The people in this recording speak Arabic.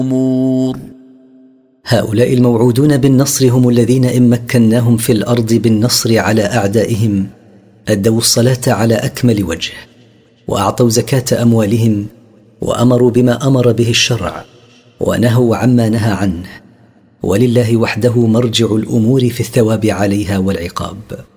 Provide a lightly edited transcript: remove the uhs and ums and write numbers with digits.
الأمور. هؤلاء الموعودون بالنصر هم الذين إن مكناهم في الأرض بالنصر على أعدائهم أدوا الصلاة على أكمل وجه، وأعطوا زكاة أموالهم، وأمروا بما أمر به الشرع، ونهوا عما نهى عنه، ولله وحده مرجع الأمور في الثواب عليها والعقاب.